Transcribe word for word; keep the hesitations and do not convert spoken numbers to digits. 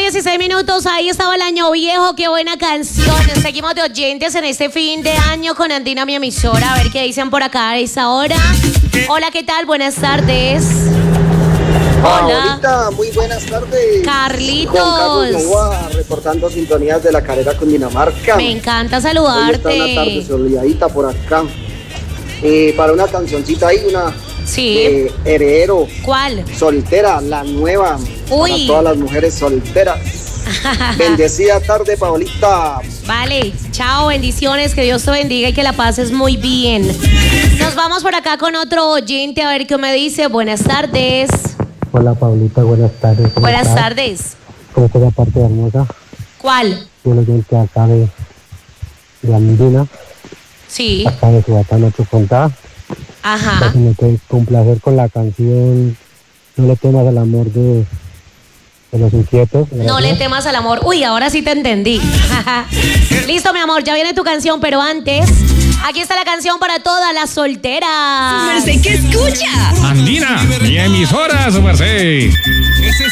dieciséis minutos, ahí estaba el año viejo, qué buena canción. Seguimos de oyentes en este fin de año con Andina, mi emisora. A ver qué dicen por acá a esa hora. Hola, ¿qué tal? Buenas tardes. Hola. Ahorita, muy buenas tardes. Carlitos. Juan Carlos Novoa, reportando sintonías de la carrera Cundinamarca. Me encanta Hoy saludarte. está una tarde soleadita por acá. Eh, para una cancioncita ahí, una Sí. de Heredero. ¿Cuál? Soltera, la nueva. Uy. Para todas las mujeres solteras. Bendecida tarde, Paolita. Vale, chao, bendiciones, que Dios te bendiga y que la pases muy bien. Nos vamos por acá con otro oyente a ver qué me dice. Buenas tardes. Hola Paulita, buenas tardes. ¿Cómo Buenas estás? tardes. ¿Cómo está la parte hermosa? ¿Cuál? Yo lo que acá de, de Andina, Sí. acá de Ciudadano Ocho Contada. Ajá. Tiene que complacer con la canción No le temas al amor de, de los inquietos. No le temas al amor. Uy, ahora sí te entendí. Listo, mi amor, ya viene tu canción, pero antes, aquí está la canción para todas las solteras. Merced, ¿qué escucha? Andina, mi emisora, su merced.